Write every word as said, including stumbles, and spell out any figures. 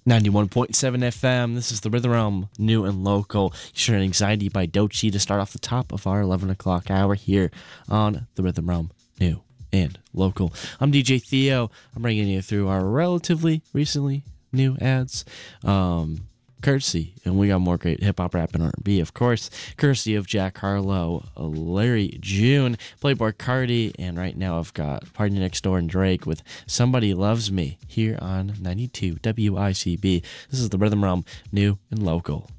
ninety-one point seven F M. This is the Rhythm Realm, new and local. You Sure Anxiety by Dochi to start off the top of our eleven o'clock hour here on the Rhythm Realm, new and local. I'm D J Theo. I'm bringing you through our relatively recently new ads. Um, courtesy, and we got more great hip hop, rap, and R and B, of course, courtesy of Jack Harlow, Larry June, Playboy Cardi, and right now I've got Party Next Door and Drake with Somebody Loves Me here on ninety-two W I C B. This is the Rhythm Realm, new and local.